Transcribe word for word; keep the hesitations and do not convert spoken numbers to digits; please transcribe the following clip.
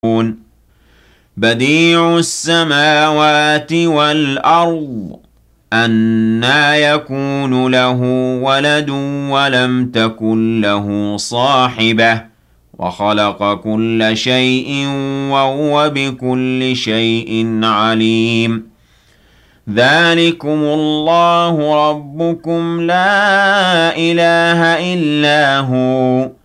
بديع السماوات والأرض أنى يكون له ولد ولم تكن له صاحبة وخلق كل شيء وهو بكل شيء عليم ذلكم الله ربكم لا إله إلا هو